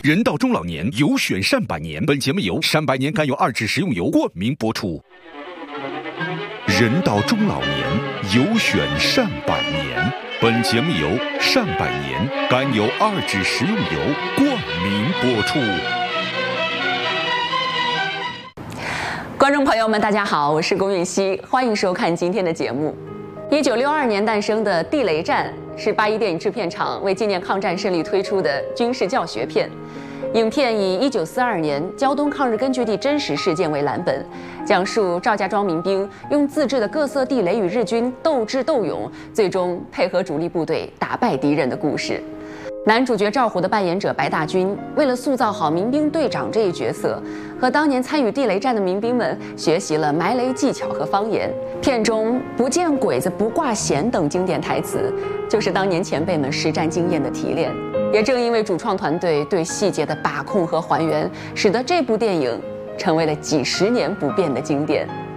人到中老年，有选善百年。本节目由善百年甘油2脂食用油冠名播出。人到中老年，有选善百年。本节目由善百年甘油2脂食用油冠名播出。 观众朋友们，大家好，我是龚允熙，欢迎收看今天的节目。1962年诞生的《地雷战》是八一电影制片厂为纪念抗战胜利推出的军事教学片。影片以1942年胶东抗日根据地真实事件为蓝本，讲述赵家庄民兵用自制的各色地雷与日军斗智斗勇，最终配合主力部队打败敌人的故事。男主角赵虎的扮演者白大军，为了塑造好民兵队长这一角色，和当年参与地雷战的民兵们学习了埋雷技巧和方言。片中“不见鬼子不挂弦”等经典台词，就是当年前辈们实战经验的提炼。也正因为主创团队对细节的把控和还原，使得这部电影成为了几十年不变的经典。